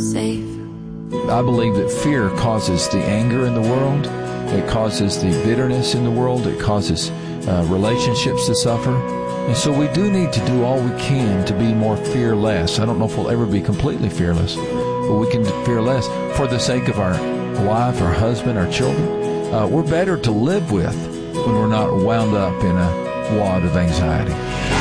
safe. I believe that fear causes the anger in the world. It causes the bitterness in the world. It causes relationships to suffer. And so we do need to do all we can to be more fearless. I don't know if we'll ever be completely fearless, but we can fear less for the sake of our wife, our husband, our children. We're better to live with when we're not wound up in a wad of anxiety.